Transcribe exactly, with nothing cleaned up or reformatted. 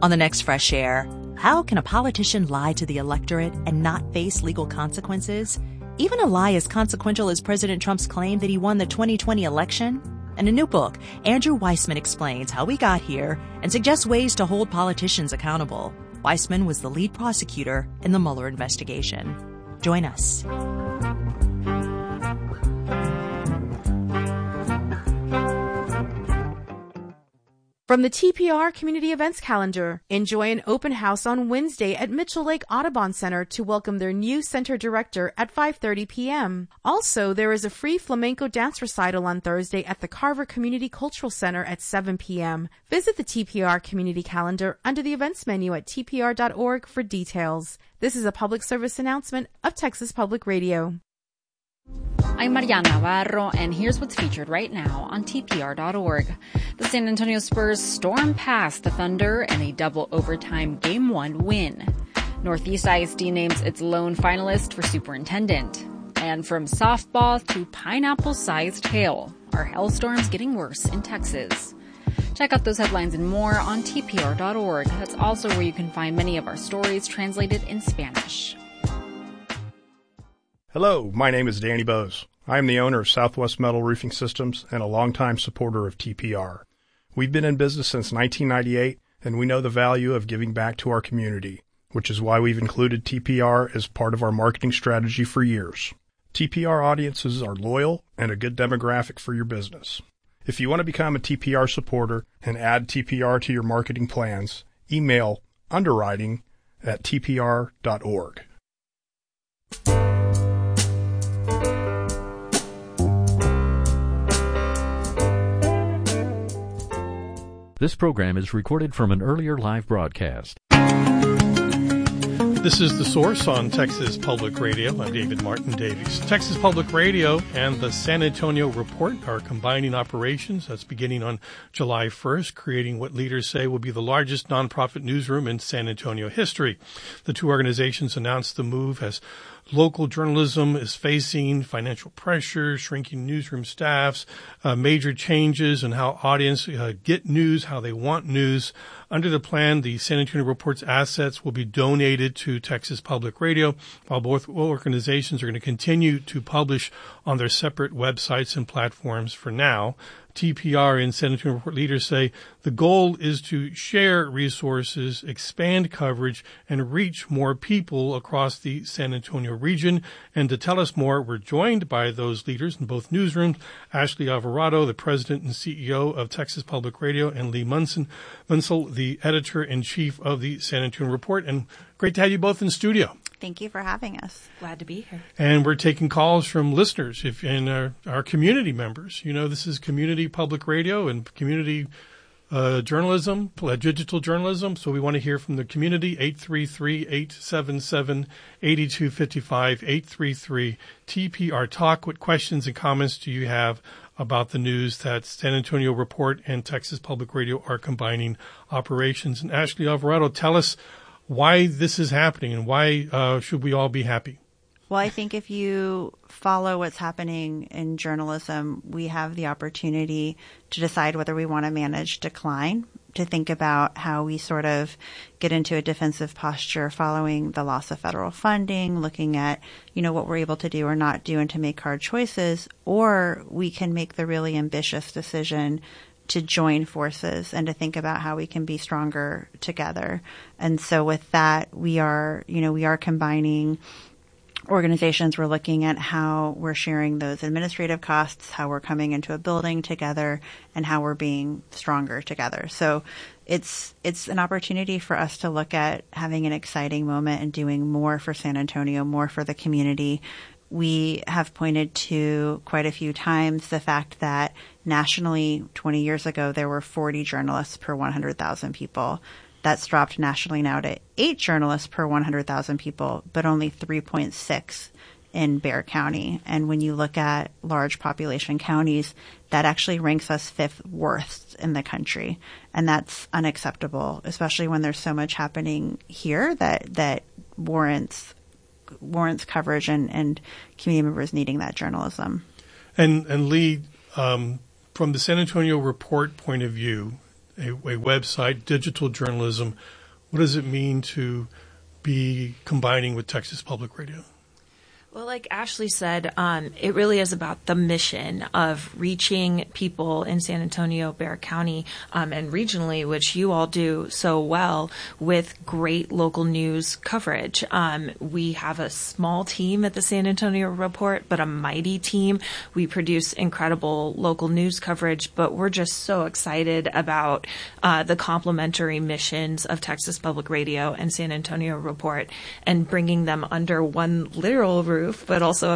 On the next Fresh Air, how can a politician lie to the electorate and not face legal consequences? Even a lie as consequential as President Trump's claim that he won the twenty twenty election? In a new book, Andrew Weissman explains how we got here and suggests ways to hold politicians accountable. Weissman was the lead prosecutor in the Mueller investigation. Join us. From the T P R Community Events Calendar, enjoy an open house on Wednesday at Mitchell Lake Audubon Center to welcome their new center director at five thirty p.m. Also, there is a free flamenco dance recital on Thursday at the Carver Community Cultural Center at seven p.m. Visit the T P R Community Calendar under the events menu at t p r dot org for details. This is a public service announcement of Texas Public Radio. I'm Mariana Navarro, and here's what's featured right now on T P R dot org. The San Antonio Spurs storm past the Thunder in a double overtime Game one win. Northeast I S D names its lone finalist for superintendent. And from softball to pineapple-sized hail, are hailstorms getting worse in Texas? Check out those headlines and more on T P R dot org. That's also where you can find many of our stories translated in Spanish. Hello, my name is Danny Bose. I am the owner of Southwest Metal Roofing Systems and a longtime supporter of T P R. We've been in business since nineteen ninety-eight, and we know the value of giving back to our community, which is why we've included T P R as part of our marketing strategy for years. T P R audiences are loyal and a good demographic for your business. If you want to become a T P R supporter and add T P R to your marketing plans, email underwriting at t p r dot org. This program is recorded from an earlier live broadcast. This is The Source on Texas Public Radio. I'm David Martin Davies. Texas Public Radio and the San Antonio Report are combining operations. That's beginning on July first, creating what leaders say will be the largest nonprofit newsroom in San Antonio history. The two organizations announced the move as local journalism is facing financial pressure, shrinking newsroom staffs, uh, major changes in how audience uh, get news, how they want news. Under the plan, the San Antonio Report's assets will be donated to Texas Public Radio, while both organizations are going to continue to publish on their separate websites and platforms for now. T P R and San Antonio Report leaders say the goal is to share resources, expand coverage, and reach more people across the San Antonio region. And to tell us more, we're joined by those leaders in both newsrooms, Ashley Alvarado, the president and C E O of Texas Public Radio, and Lee Munson, Munsell, the editor-in-chief of the San Antonio Report. And great to have you both in studio. Thank you for having us. Glad to be here. And we're taking calls from listeners if and our, our community members. You know, this is community public radio and community uh, journalism, digital journalism. So we want to hear from the community. eight three three, eight seven seven, eight two five five, eight three three T P R Talk. What questions and comments do you have about the news that San Antonio Report and Texas Public Radio are combining operations? And Ashley Alvarado, tell us why this is happening and why uh, should we all be happy? Well, I think if you follow what's happening in journalism, we have the opportunity to decide whether we want to manage decline, to think about how we sort of get into a defensive posture following the loss of federal funding, looking at, you know, what we're able to do or not do and to make hard choices, or we can make the really ambitious decision to join forces and to think about how we can be stronger together. And so with that, we are, you know, we are combining organizations. We're looking at how we're sharing those administrative costs, how we're coming into a building together, and how we're being stronger together. So it's it's an opportunity for us to look at having an exciting moment and doing more for San Antonio, more for the community. We have pointed to quite a few times the fact that nationally, twenty years ago, there were forty journalists per one hundred thousand people. That's dropped nationally now to eight journalists per one hundred thousand people, but only three point six in Bexar County. And when you look at large population counties, that actually ranks us fifth worst in the country. And that's unacceptable, especially when there's so much happening here that, that warrants warrants coverage and, and community members needing that journalism. And, and Lee, um, from the San Antonio Report point of view, a, a website, digital journalism. What does it mean to be combining with Texas Public Radio? Well, like Ashley said, um, it really is about the mission of reaching people in San Antonio, Bexar County, um, and regionally, which you all do so well with great local news coverage. Um, we have a small team at the San Antonio Report, but a mighty team. We produce incredible local news coverage, but we're just so excited about uh, the complementary missions of Texas Public Radio and San Antonio Report and bringing them under one literal roof, but also